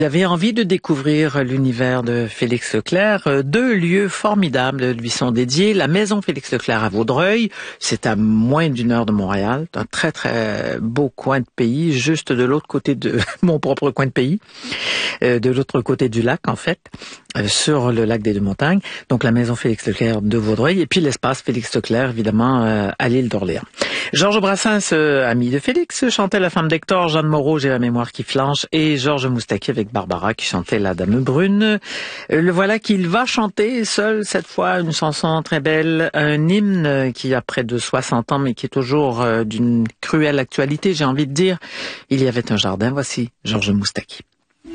J'avais envie de découvrir l'univers de Félix Leclerc. Deux lieux formidables lui sont dédiés. La maison Félix Leclerc à Vaudreuil, c'est à moins d'une heure de Montréal. Un très très beau coin de pays, juste de l'autre côté de mon propre coin de pays, de l'autre côté du lac en fait, sur le lac des Deux-Montagnes. Donc la maison Félix Leclerc de Vaudreuil et puis l'espace Félix Leclerc évidemment à l'île d'Orléans. Georges Brassens, ami de Félix, chantait La femme d'Hector, Jeanne Moreau, J'ai la mémoire qui flanche, et Georges Moustaki avec Barbara qui chantait La dame brune. Le voilà qu'il va chanter seul cette fois une chanson très belle, un hymne qui a près de 60 ans mais qui est toujours d'une cruelle actualité, j'ai envie de dire. Il y avait un jardin, voici Georges Moustaki.